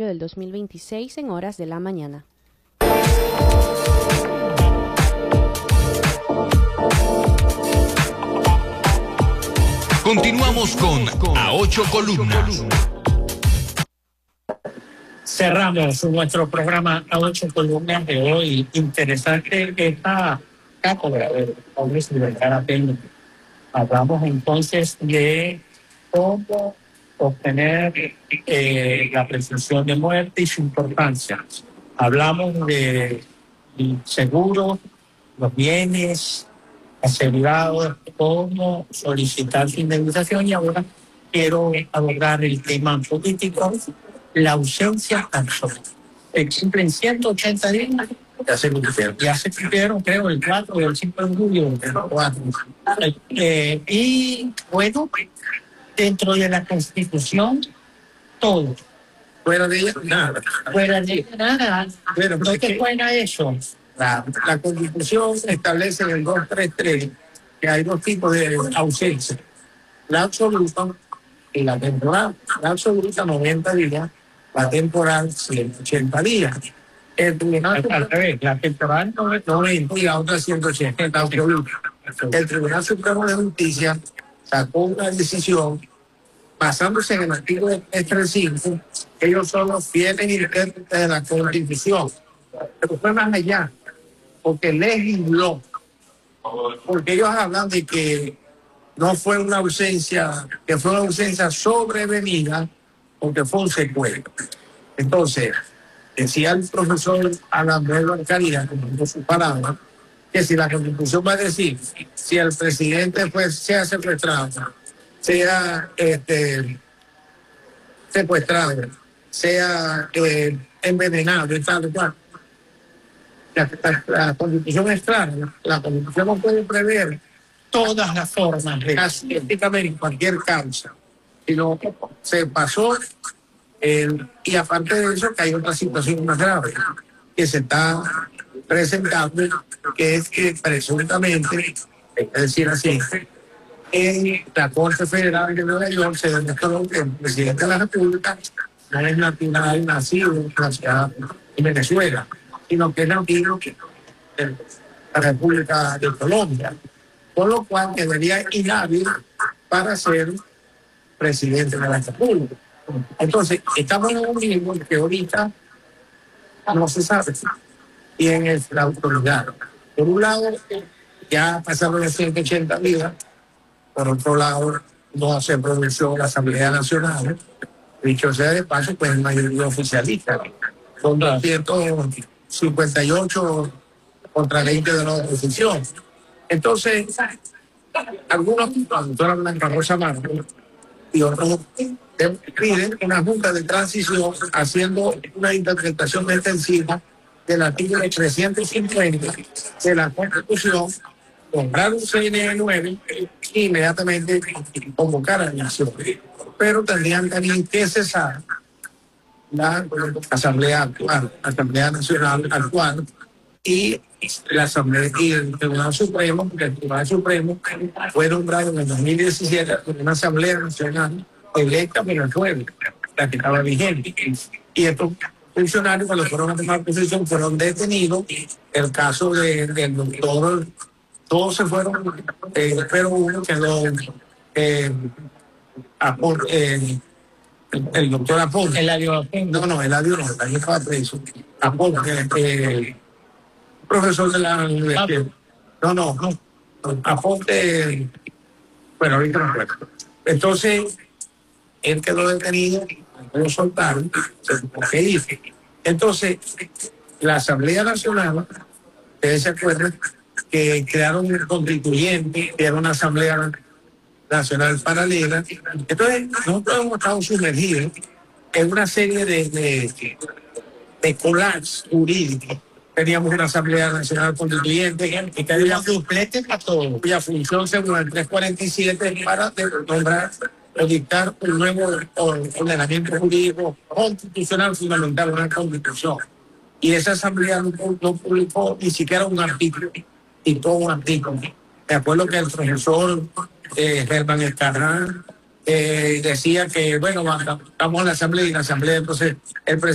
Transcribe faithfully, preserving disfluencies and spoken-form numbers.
julio del dos mil veintiséis en horas de la mañana. Continuamos con A Ocho Columnas. Cerramos nuestro programa A Ocho Columnas de hoy. Interesante esta cátedra de Hombres de Vergara Peña. Hablamos entonces de cómo obtener eh, la presunción de muerte y su importancia. Hablamos de seguros, los bienes asegurados, cómo solicitar su indemnización, y ahora quiero abordar el tema político, la ausencia absoluta. Cumplen ciento ochenta días. Ya se cumplieron. Ya se cumplieron, creo, el cuatro o el cinco de julio. Eh, y bueno, dentro de la Constitución, todo. Fuera de ella, nada. Fuera de ella, nada. Bueno, ¿No te suena eso? La, la Constitución establece en el doscientos treinta y tres que hay dos tipos de ausencia: la absoluta y la temporal. La absoluta, noventa días; la temporal, ciento ochenta días. El Tribunal Al, al revés, la temporal no es noventa y la otra ciento ochenta, la absoluta. El Tribunal Supremo de Justicia sacó una decisión basándose en el artículo trescientos treinta y cinco, que ellos son los fieles intérpretes de la Constitución. Pero fue más allá, porque legisló, porque ellos hablan de que no fue una ausencia, que fue una ausencia sobrevenida, porque fue un secuestro. Entonces, decía el profesor Alambrero Caridad, como su palabra, que si la Constitución va a decir, si el presidente pues, sea secuestrado, sea este, secuestrado, sea eh, envenenado y tal, tal. La, la, la Constitución es clara, la, la Constitución no puede prever todas las formas de prácticamente cualquier causa, sino se pasó, eh, y aparte de eso que hay otra situación más grave que se está presentando, que es que presuntamente, es decir así, en la Corte Federal de Nueva York se demostró que el presidente de la República no es natural, nacido en la ciudad de Venezuela, sino que es nativo de la República de Colombia, por lo cual quedaría inhábil para ser presidente de la República. Entonces, estamos en un limbo que ahorita no se sabe quién es la autoridad. Por un lado, ya pasaron los ciento ochenta días. Por otro lado, no se pronunció la Asamblea Nacional. Dicho sea de paso, pues es mayoría oficialista. Son doscientos cincuenta y ocho contra veinte de la oposición. Entonces, algunos, la doctora Blanca Rosa Marcos y otros, piden una junta de transición haciendo una interpretación extensiva del artículo trescientos cincuenta de la Constitución, comprar un C N E nueve e inmediatamente convocar a la nación. Pero tendrían también que cesar la Asamblea actual, la Asamblea Nacional actual, y la Asamblea y el Tribunal Supremo, porque el Tribunal Supremo fue nombrado en el dos mil diecisiete por una Asamblea Nacional electa por el pueblo, la que estaba vigente. Y estos funcionarios, cuando fueron a tomar posición, fueron detenidos. El caso de, del doctor, todos se fueron, eh, pero uno quedó, eh, Apol, eh, el, el doctor Apol. Eladio Aponte. No, no, Eladio no, Eladio estaba preso. Apol, eh, profesor de la universidad. No, no, no. Aponte, bueno, ahorita no recuerdo. Entonces, él quedó detenido, lo soltaron, se tuvo que ir. Entonces, la Asamblea Nacional, ustedes se acuerdan que crearon un constituyente, crearon una Asamblea Nacional paralela. Entonces, nosotros hemos estado sumergidos en una serie de, de, de collage jurídicos. Teníamos una Asamblea Nacional Constituyente que tenía suplente para todo, cuya función, según el trescientos cuarenta y siete, es para nombrar o dictar un nuevo ordenamiento jurídico constitucional fundamental, una constitución. Y esa Asamblea no, no publicó ni siquiera un artículo, y todo un artículo. Me acuerdo que el profesor eh, Germán Escarrán eh, decía que, bueno, vamos a la Asamblea, y la Asamblea, entonces, el presidente